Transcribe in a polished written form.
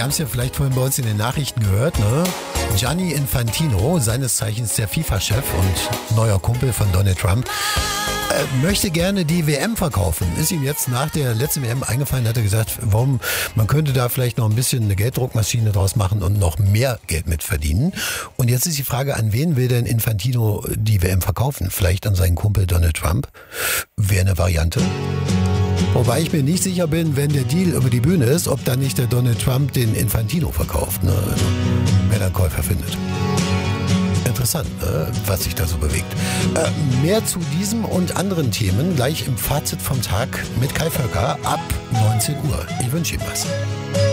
haben es ja vielleicht vorhin bei uns in den Nachrichten gehört, ne? Gianni Infantino, seines Zeichens der FIFA-Chef und neuer Kumpel von Donald Trump, möchte gerne die WM verkaufen. Ist ihm jetzt nach der letzten WM eingefallen, hat er gesagt, man könnte da vielleicht noch ein bisschen eine Gelddruckmaschine draus machen und noch mehr Geld mit verdienen. Und jetzt ist die Frage, an wen will denn Infantino die WM verkaufen? Vielleicht an seinen Kumpel Donald Trump? Wäre eine Variante. Wobei ich mir nicht sicher bin, wenn der Deal über die Bühne ist, ob dann nicht der Donald Trump den Infantino verkauft, ne? Also, wenn er einen Käufer findet. Interessant, was sich da so bewegt. Mehr zu diesem und anderen Themen gleich im Fazit vom Tag mit Kai Völker ab 19 Uhr. Ich wünsche Ihnen was.